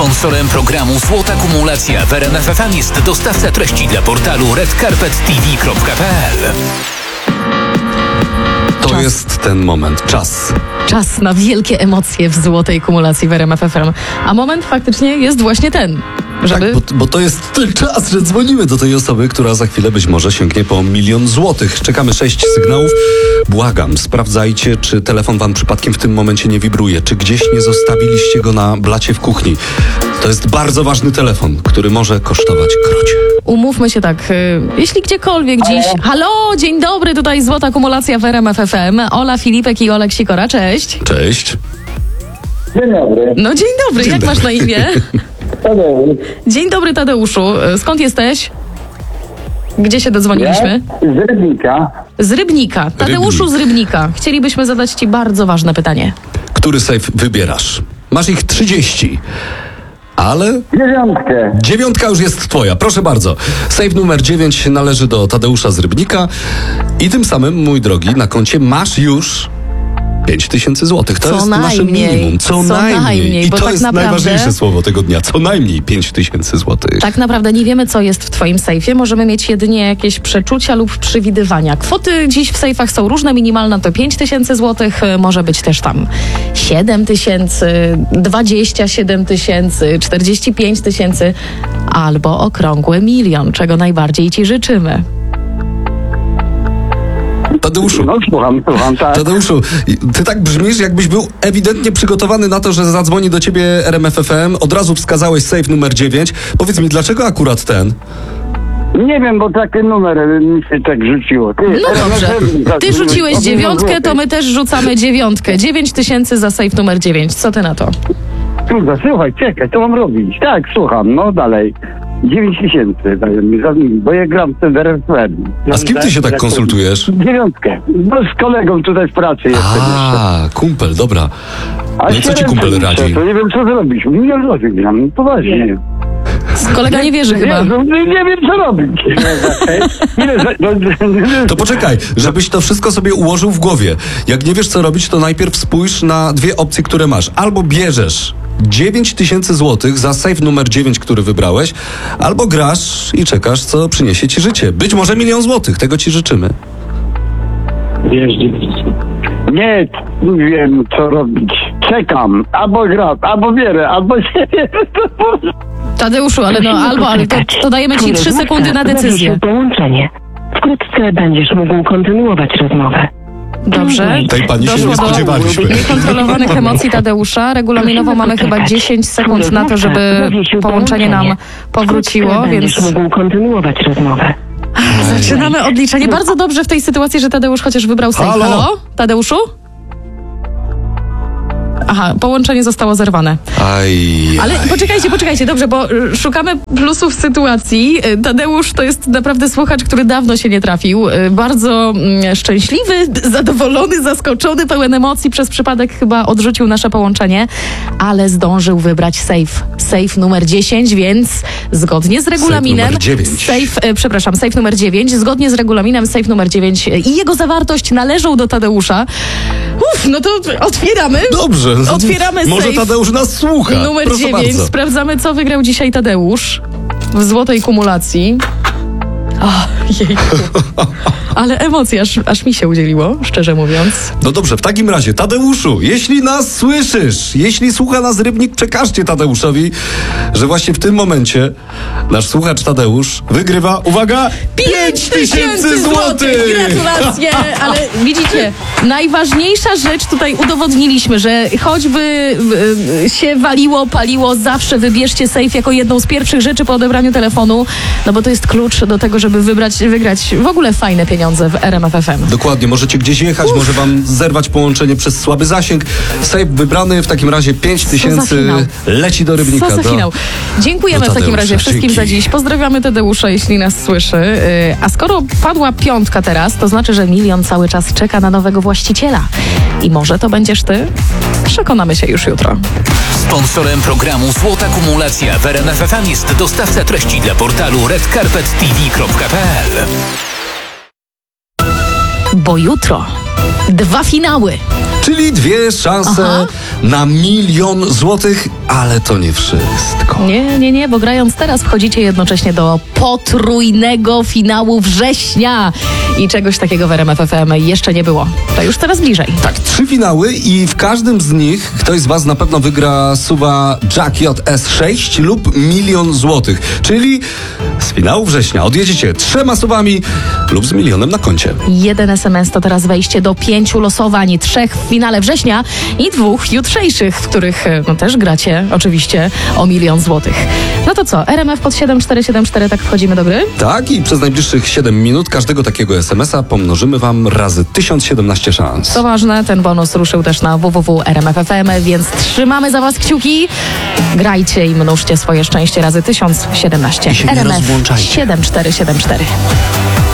Sponsorem programu Złota Kumulacja w RMF FM jest dostawca treści dla portalu redcarpettv.pl. To jest ten moment, czas. Czas na wielkie emocje w złotej kumulacji w RMF FM. A moment faktycznie jest właśnie ten. Żeby... Tak, bo to jest ten czas, że dzwonimy do tej osoby, która za chwilę być może sięgnie po 1 000 000 złotych. Czekamy 6 sygnałów. Błagam, sprawdzajcie, czy telefon wam przypadkiem w tym momencie nie wibruje, czy gdzieś nie zostawiliście go na blacie w kuchni. To jest bardzo ważny telefon, który może kosztować krocie. Umówmy się tak, jeśli gdziekolwiek dziś... Halo, dzień dobry, tutaj Złota Kumulacja w RMF FM. Ola Filipek i Olek Sikora, cześć. Cześć. Dzień dobry. No dzień dobry, Dzień jak dobry. masz na imię? Tadeusz. Dzień dobry, Tadeuszu. Skąd jesteś? Gdzie się dodzwoniliśmy? Z Rybnika. Z Rybnika. Tadeuszu z Rybnika. Chcielibyśmy zadać ci bardzo ważne pytanie. Który sejf wybierasz? Masz ich 30. Ale 9. 9 już jest twoja, proszę bardzo. Sejf numer 9 należy do Tadeusza z Rybnika i tym samym, mój drogi, na koncie masz już 5000 złotych. To Co jest nasze najmniej. minimum. Co Co najmniej, I bo to tak jest naprawdę- najważniejsze słowo tego dnia. Co najmniej 5000 złotych. Tak naprawdę nie wiemy, co jest w twoim sejfie. Możemy mieć jedynie jakieś przeczucia lub przewidywania. Kwoty dziś w sejfach są różne. Minimalna to 5000 złotych. Może być też tam 7000, 27 000, 45 000 albo okrągły 1 000 000, czego najbardziej ci życzymy. Tadeuszu, No słucham, tak. Tadeuszu, ty tak brzmisz, jakbyś był ewidentnie przygotowany na to, że zadzwoni do ciebie RMF FM. Od razu wskazałeś sejf numer 9. Powiedz mi, dlaczego akurat ten? Nie wiem, bo taki numer mi się tak rzuciło. No dobrze. Ty rzuciłeś 9, to my też rzucamy 9. 9000 za sejf numer 9. Co ty na to? Kurwa, słuchaj, czekaj, co mam robić? Tak, słucham, no dalej. 9000 dają mi za nim, bo ja gram w ten RFM. A z kim ty się tak konsultujesz? 9. No z kolegą tutaj w pracy jestem jeszcze. A, kumpel, dobra. No i co ci 700 kumpel radzi? To nie wiem, co zrobić. 1 000 000 złotych gram, poważnie. Kolega nie wierzy chyba. Jezu, nie wiem, co robić. To poczekaj, żebyś to wszystko sobie ułożył w głowie. Jak nie wiesz, co robić, to najpierw spójrz na dwie opcje, które masz. Albo bierzesz 9000 złotych za sejf numer 9, który wybrałeś, albo grasz i czekasz, co przyniesie ci życie. Być może 1 000 000 złotych, tego ci życzymy. Nie wiem, co robić. Czekam. Albo gram, albo bierę, albo nie wiem. Tadeuszu, ale to dajemy ci 3 sekundy na decyzję. Połączenie. Wkrótce będziesz mógł kontynuować rozmowę. Dobrze. Tej pani się Doszło nie do spodziewaliśmy. niekontrolowanych emocji Tadeusza. Regulaminowo mamy chyba 10 sekund na to, żeby połączenie nam powróciło, Wkrótce więc będziesz mógł kontynuować rozmowę. zaczynamy odliczanie. Bardzo dobrze w tej sytuacji, że Tadeusz chociaż wybrał safe. Halo? Halo? Tadeuszu? Aha, połączenie zostało zerwane. Ale poczekajcie, dobrze, bo szukamy plusów sytuacji. Tadeusz to jest naprawdę słuchacz, który dawno się nie trafił. Bardzo szczęśliwy, zadowolony, zaskoczony, pełen emocji. Przez przypadek chyba odrzucił nasze połączenie, ale zdążył wybrać safe numer 10, więc zgodnie z regulaminem... numer 9. Safe numer 9. Zgodnie z regulaminem safe numer 9 i jego zawartość należą do Tadeusza. No to otwieramy. Dobrze. Otwieramy Może sejf. Tadeusz nas słucha. Numer Proszę 9. bardzo. Sprawdzamy, co wygrał dzisiaj Tadeusz w złotej kumulacji. Jejku. Ale emocji aż mi się udzieliło, szczerze mówiąc. No dobrze, w takim razie, Tadeuszu, jeśli nas słyszysz, jeśli słucha nas Rybnik, przekażcie Tadeuszowi, że właśnie w tym momencie nasz słuchacz Tadeusz wygrywa, uwaga, 5000 złotych! Gratulacje! Ale widzicie, najważniejsza rzecz tutaj udowodniliśmy, że choćby się waliło, paliło, zawsze wybierzcie safe jako jedną z pierwszych rzeczy po odebraniu telefonu, no bo to jest klucz do tego, żeby wygrać w ogóle fajne pieniądze w RMF FM. Dokładnie, możecie gdzieś jechać, może wam zerwać połączenie przez słaby zasięg. Sejf wybrany, w takim razie 5000 leci do Rybnika. Co za finał. Dziękujemy do w takim Tadeusza. razie wszystkim Dzięki. za dziś. Pozdrawiamy Tadeusza, jeśli nas słyszy. A skoro padła 5 teraz, to znaczy, że 1 000 000 cały czas czeka na nowego właściciela. I może to będziesz ty? Przekonamy się już jutro. Sponsorem programu Złota Kumulacja w RMF FM jest dostawca treści dla portalu redcarpettv.pl. Bo jutro 2 finały. Czyli 2 szanse na 1 000 000 złotych, ale to nie wszystko. Nie, bo grając teraz wchodzicie jednocześnie do potrójnego finału września. I czegoś takiego w RMF FM jeszcze nie było. To już coraz bliżej. Tak, 3 finały i w każdym z nich ktoś z was na pewno wygra SUV-a Jack JS6 lub 1 000 000 złotych. Czyli z finału września odjedziecie 3 SUV-ami lub z 1 000 000 na koncie. 1 SMS to teraz wejście do 5 losowań, 3 w finale września i 2 jutrzejszych, w których też gracie oczywiście o 1 000 000 złotych. No to co, RMF pod 7474, tak wchodzimy do gry? Tak, i przez najbliższych 7 minut każdego takiego SMS-a pomnożymy wam razy 1017 szans. Co ważne, ten bonus ruszył też na www.rmf.fm, więc trzymamy za was kciuki. Grajcie i mnożcie swoje szczęście razy 1017. I się nie RMF rozłączajcie. 7474.